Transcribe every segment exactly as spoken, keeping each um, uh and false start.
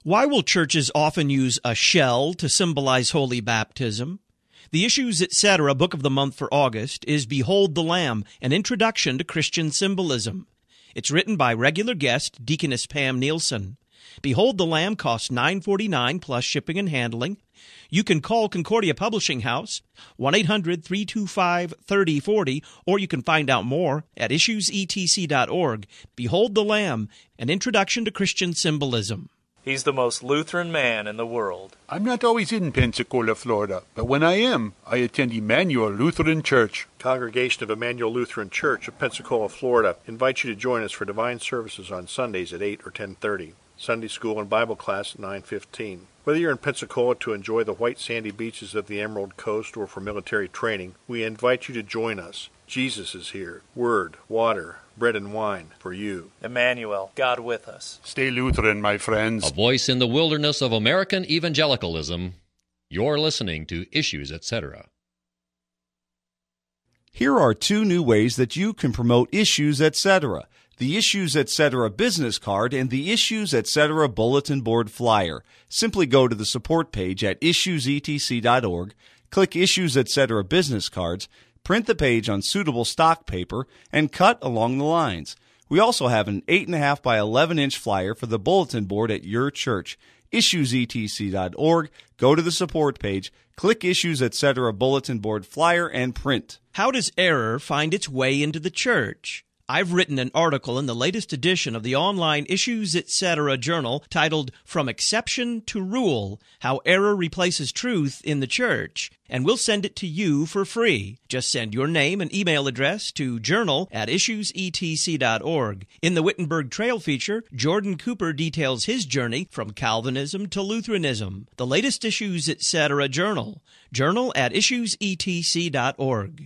Why will churches often use a shell to symbolize holy baptism? The Issues, et cetera book of the month for August is Behold the Lamb, an introduction to Christian symbolism. It's written by regular guest Deaconess Pam Nielsen. Behold the Lamb costs nine dollars and forty-nine cents plus shipping and handling. You can call Concordia Publishing House, one eight hundred, three two five, three oh four oh, or you can find out more at issues e t c dot org. Behold the Lamb, an introduction to Christian symbolism. He's the most Lutheran man in the world. I'm not always in Pensacola, Florida, but when I am, I attend Emmanuel Lutheran Church. Congregation of Emmanuel Lutheran Church of Pensacola, Florida invites you to join us for divine services on Sundays at eight or ten thirty. Sunday school and Bible class at nine fifteen. Whether you're in Pensacola to enjoy the white sandy beaches of the Emerald Coast or for military training, we invite you to join us. Jesus is here. Word, water, bread and wine for you. Emmanuel, God with us. Stay Lutheran, my friends. A voice in the wilderness of American evangelicalism. You're listening to Issues, et cetera. Here are two new ways that you can promote Issues, et cetera. The Issues, et cetera business card and the Issues, et cetera bulletin board flyer. Simply go to the support page at issues e t c dot org, click Issues, et cetera business cards, print the page on suitable stock paper, and cut along the lines. We also have an eight point five by eleven inch flyer for the bulletin board at your church. issues e t c dot org, go to the support page, click Issues, et cetera bulletin board flyer, and print. How does error find its way into the church? I've written an article in the latest edition of the online Issues, et cetera journal titled From Exception to Rule, How Error Replaces Truth in the Church, and we'll send it to you for free. Just send your name and email address to journal at issues e t c dot org. In the Wittenberg Trail feature, Jordan Cooper details his journey from Calvinism to Lutheranism. The latest Issues, et cetera journal, journal at issues e t c dot org.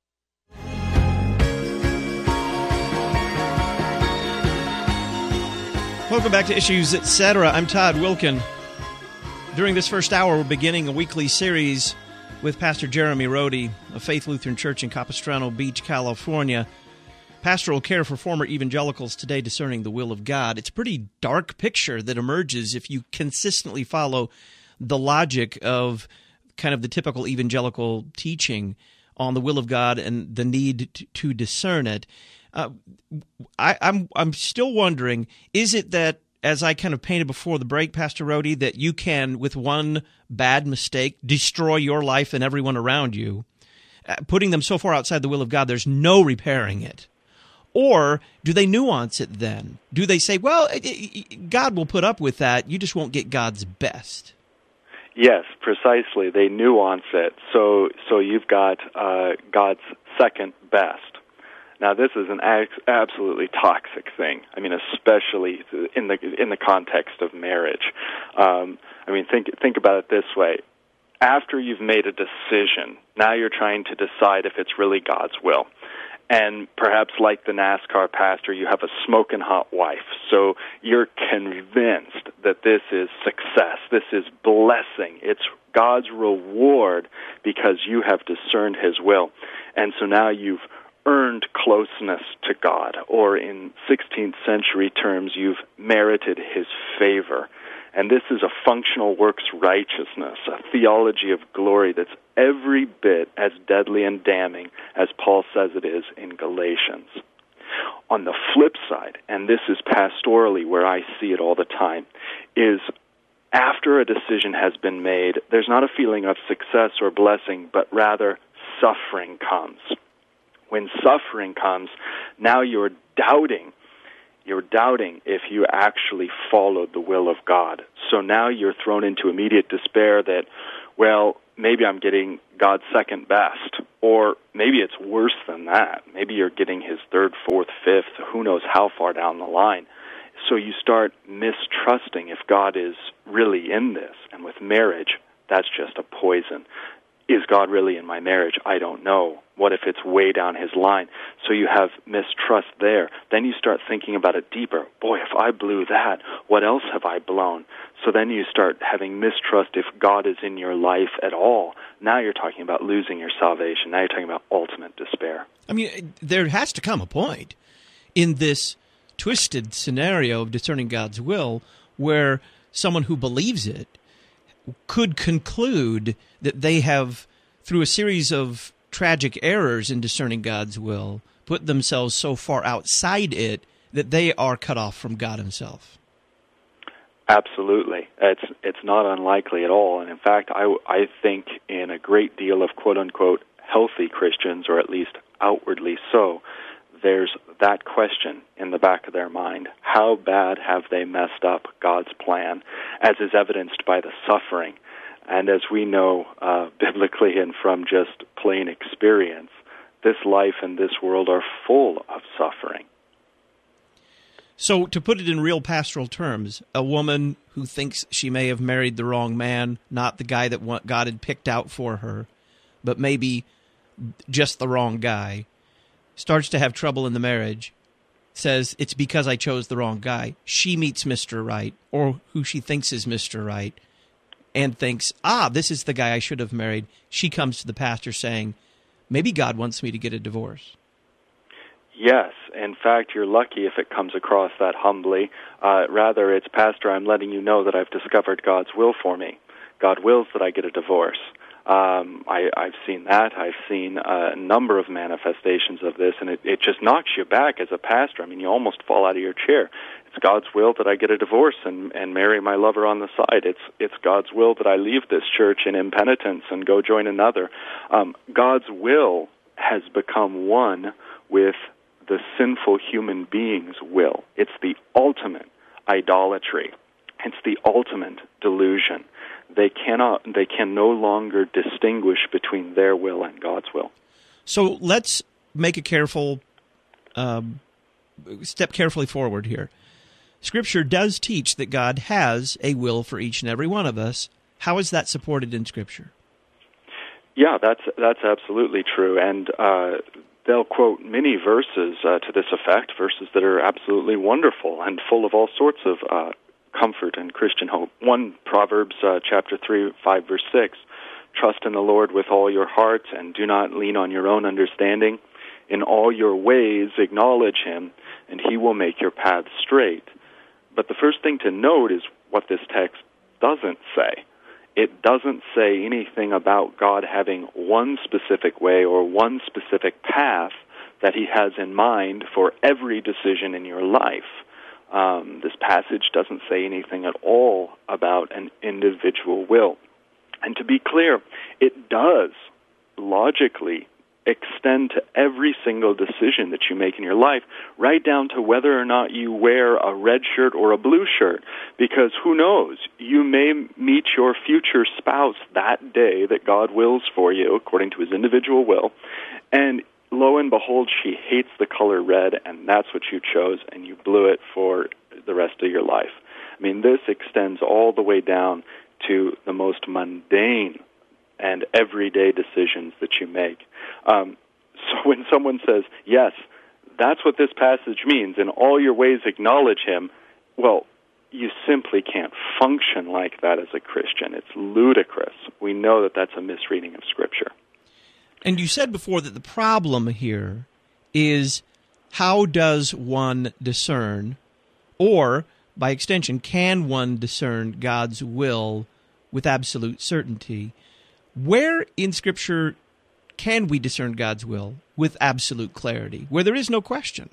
Welcome back to Issues, et cetera. I'm Todd Wilkin. During this first hour, we're beginning a weekly series with Pastor Jeremy Rode of Faith Lutheran Church in Capistrano Beach, California. Pastoral care for former evangelicals today discerning the will of God. It's a pretty dark picture that emerges if you consistently follow the logic of kind of the typical evangelical teaching on the will of God and the need to, to discern it. Uh, I, I'm I'm still wondering, is it that, as I kind of painted before the break, Pastor Rode, that you can, with one bad mistake, destroy your life and everyone around you, uh, putting them so far outside the will of God, there's no repairing it? Or do they nuance it then? Do they say, well, it, it, God will put up with that, you just won't get God's best? Yes, precisely. They nuance it. So, so you've got uh, God's second best. Now, this is an absolutely toxic thing. I mean, especially in the in the context of marriage. Um, I mean, think think about it this way: after you've made a decision, now you're trying to decide if it's really God's will. And perhaps, like the NASCAR pastor, you have a smoking hot wife. So you're convinced that this is success, this is blessing, it's God's reward because you have discerned His will, and so now you've earned closeness to God, or in sixteenth century terms, you've merited His favor. And this is a functional works righteousness, a theology of glory that's every bit as deadly and damning as Paul says it is in Galatians. On the flip side, and this is pastorally where I see it all the time, is after a decision has been made, there's not a feeling of success or blessing, but rather suffering comes. When suffering comes, now you're doubting. You're doubting if you actually followed the will of God. So now you're thrown into immediate despair that, well, maybe I'm getting God's second best. Or maybe it's worse than that. Maybe you're getting His third, fourth, fifth, who knows how far down the line. So you start mistrusting if God is really in this. And with marriage, that's just a poison. Is God really in my marriage? I don't know. What if it's way down His line? So you have mistrust there. Then you start thinking about it deeper. Boy, if I blew that, what else have I blown? So then you start having mistrust if God is in your life at all. Now you're talking about losing your salvation. Now you're talking about ultimate despair. I mean, there has to come a point in this twisted scenario of discerning God's will where someone who believes it could conclude that they have, through a series of tragic errors in discerning God's will, put themselves so far outside it that they are cut off from God himself. Absolutely. It's it's not unlikely at all. And in fact, I, I think in a great deal of quote-unquote healthy Christians, or at least outwardly so, there's that question in the back of their mind. How bad have they messed up God's plan, as is evidenced by the suffering? And as we know uh, biblically and from just plain experience, this life and this world are full of suffering. So, to put it in real pastoral terms, a woman who thinks she may have married the wrong man, not the guy that God had picked out for her, but maybe just the wrong guy, starts to have trouble in the marriage, says, it's because I chose the wrong guy. She meets Mister Right, or who she thinks is Mister Right, and thinks, ah, this is the guy I should have married. She comes to the pastor saying, maybe God wants me to get a divorce. Yes. In fact, you're lucky if it comes across that humbly. Uh, rather, it's, Pastor, I'm letting you know that I've discovered God's will for me. God wills that I get a divorce. Um, I, I've seen that. I've seen a number of manifestations of this, and it, it just knocks you back as a pastor. I mean, you almost fall out of your chair. It's God's will that I get a divorce and, and marry my lover on the side. It's it's God's will that I leave this church in impenitence and go join another. Um, God's will has become one with the sinful human being's will. It's the ultimate idolatry. It's the ultimate delusion. They cannot, they can no longer distinguish between their will and God's will. So let's make a careful, um, step carefully forward here. Scripture does teach that God has a will for each and every one of us. How is that supported in Scripture? Yeah, that's that's absolutely true, and uh, they'll quote many verses uh, to this effect, verses that are absolutely wonderful and full of all sorts of uh, comfort and Christian hope. One, Proverbs uh, chapter three, five, verse six, trust in the Lord with all your heart and do not lean on your own understanding. In all your ways acknowledge him, and he will make your paths straight. But the first thing to note is what this text doesn't say. It doesn't say anything about God having one specific way or one specific path that he has in mind for every decision in your life. Um, this passage doesn't say anything at all about an individual will. And to be clear, it does logically extend to every single decision that you make in your life, right down to whether or not you wear a red shirt or a blue shirt. Because who knows, you may meet your future spouse that day that God wills for you, according to his individual will, and lo and behold, she hates the color red, and that's what you chose, and you blew it for the rest of your life. I mean, this extends all the way down to the most mundane and everyday decisions that you make. Um, so when someone says, yes, that's what this passage means, in all your ways acknowledge him, well, you simply can't function like that as a Christian. It's ludicrous. We know that that's a misreading of Scripture. And you said before that the problem here is how does one discern, or by extension, can one discern God's will with absolute certainty? Where in Scripture can we discern God's will with absolute clarity, where there is no question?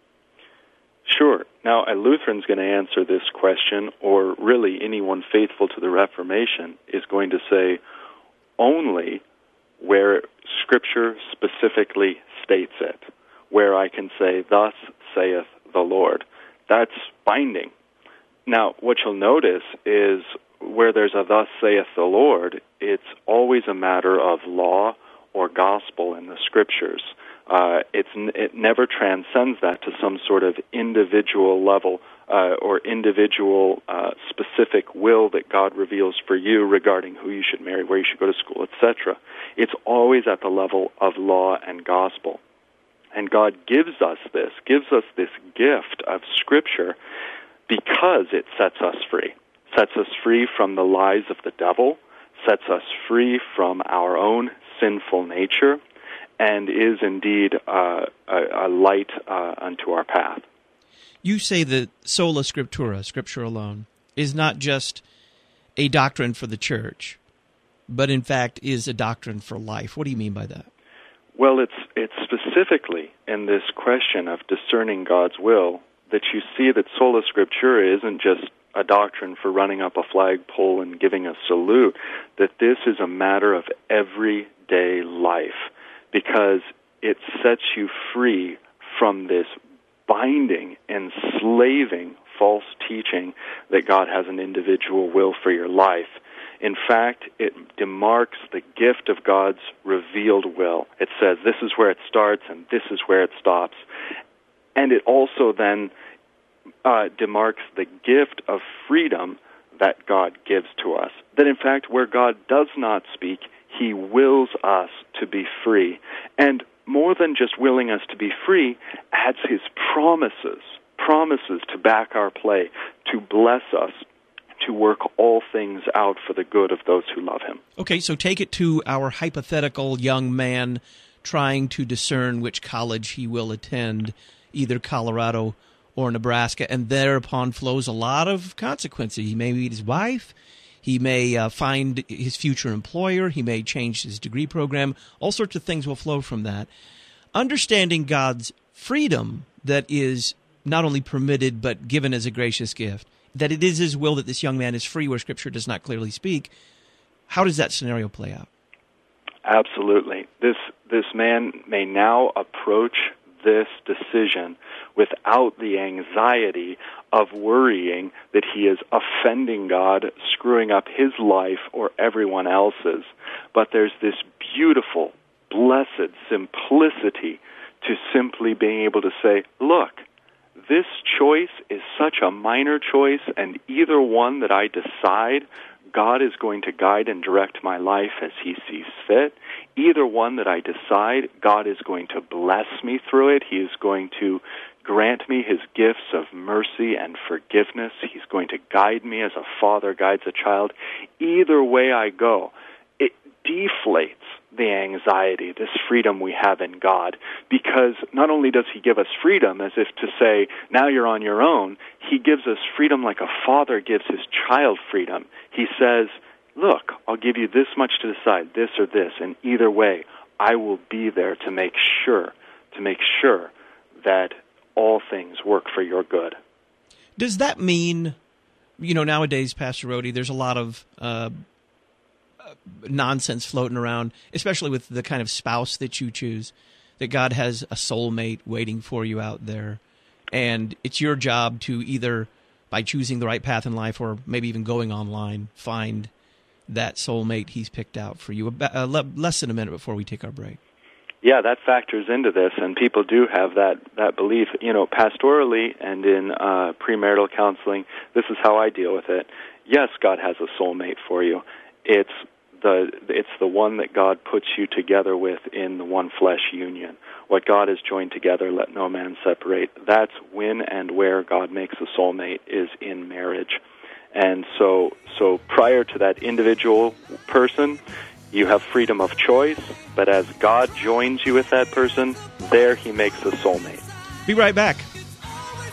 Sure. Now, a Lutheran's going to answer this question, or really anyone faithful to the Reformation is going to say only where Scripture specifically states it, where I can say, thus saith the Lord. That's binding. Now, what you'll notice is where there's a thus saith the Lord, it's always a matter of law or gospel in the Scriptures. Uh, it's it never transcends that to some sort of individual level uh, or individual uh, specific will that God reveals for you regarding who you should marry, where you should go to school, et cetera. It's always at the level of law and gospel. And God gives us this, gives us this gift of Scripture because it sets us free. Sets us free from the lies of the devil, sets us free from our own sinful nature, and is indeed uh, a, a light uh, unto our path. You say that sola scriptura, Scripture alone, is not just a doctrine for the church, but in fact is a doctrine for life. What do you mean by that? Well, it's it's specifically in this question of discerning God's will that you see that sola scriptura isn't just a doctrine for running up a flagpole and giving a salute, that this is a matter of everyday life, because it sets you free from this binding, enslaving false teaching that God has an individual will for your life. In fact, it demarks the gift of God's revealed will. It says this is where it starts and this is where it stops. And it also then uh, demarks the gift of freedom that God gives to us. That in fact, where God does not speak, He wills us to be free. And more than just willing us to be free, adds His promises, promises to back our play, to bless us, to work all things out for the good of those who love Him. Okay, so take it to our hypothetical young man trying to discern which college he will attend, either Colorado or Nebraska, and thereupon flows a lot of consequences. He may meet his wife, he may uh, find his future employer, he may change his degree program, all sorts of things will flow from that. Understanding God's freedom that is not only permitted but given as a gracious gift, that it is His will that this young man is free where Scripture does not clearly speak, how does that scenario play out? Absolutely. This this man may now approach this decision without the anxiety of worrying that he is offending God, screwing up his life or everyone else's. But there's this beautiful, blessed simplicity to simply being able to say, look, this choice is such a minor choice, and either one that I decide, God is going to guide and direct my life as He sees fit. Either one that I decide, God is going to bless me through it. He is going to grant me His gifts of mercy and forgiveness. He's going to guide me as a father guides a child. Either way I go, it deflates the anxiety, this freedom we have in God, because not only does He give us freedom as if to say, now you're on your own, He gives us freedom like a father gives his child freedom. He says, look, I'll give you this much to decide, this or this, and either way, I will be there to make sure, to make sure that all things work for your good. Does that mean, you know, nowadays, Pastor Rhodey, there's a lot of uh, nonsense floating around, especially with the kind of spouse that you choose, that God has a soulmate waiting for you out there, and it's your job to either, by choosing the right path in life or maybe even going online, find that soulmate He's picked out for you. Uh, less than a minute before we take our break. Yeah, that factors into this, and people do have that, that belief. You know, pastorally and in uh, premarital counseling, this is how I deal with it. Yes, God has a soulmate for you. It's the it's the one that God puts you together with in the one flesh union. What God has joined together, let no man separate. That's when and where God makes a soulmate, is in marriage. And so, so prior to that individual person, you have freedom of choice, but as God joins you with that person, there He makes a soulmate. Be right back.